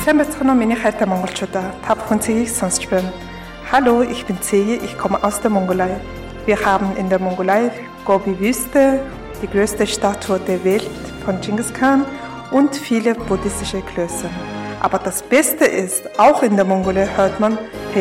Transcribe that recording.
Сайн байцгаана уу миний хайртай монголчуудаа. Та бүхэн Цэгийг сонсч байна. Hallo, ich bin Cegi, ich komme aus der Mongolei. Wir haben in der Mongolei Gobi-Wüste, die größte Statue der Welt von Genghis Khan und viele buddhistische Klöster. Aber das Beste ist, auch in der Mongolei hört man